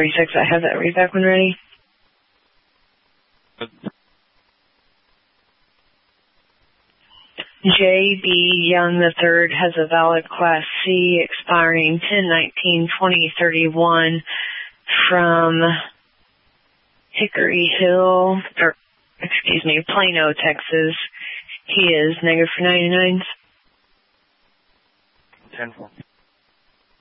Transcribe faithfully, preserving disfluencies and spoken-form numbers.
forty-six, I have that read back when ready. J B. Young the third has a valid Class C expiring ten nineteen twenty thirty-one from Hickory Hill, or excuse me, Plano, Texas. He is negative for ninety-nines. ten four.